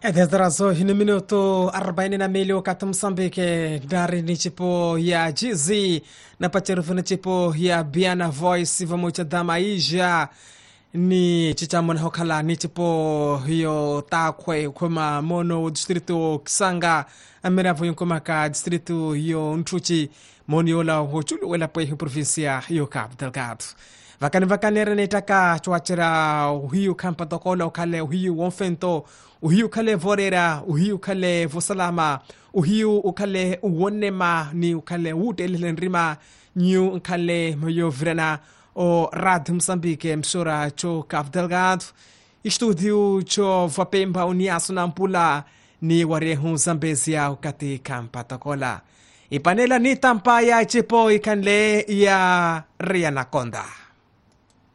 Desde razo hini minuto 40 wakati Msambike dari ni chipo ya Jizi na pacherufu ni chipo ya Biana Voice vamucha damaija ni chichamo na hokala ni chipo hiyo takwe kuma mono distrito Kisanga amiravu yung kumaka distrito hiyo Ntuchi moniola hochulu wala po hiyo provinsia hiyo Cabo Delgado. Vakani renetaka chuachira uhiu kampa tokola ukale uhiu wonfento uhiu kale vorera uhiu kale vosalama uhiu ukale uwonema ni ukale wutelelendrima nyu ukale moyo vrena o rad Msambike msora cho Cabo Delgado estudio cho vapemba uniaso na mpula ni warehu Zambezia ukati kampa tokola ipanela ni tampaya chipo ikanle ya Rianaconda.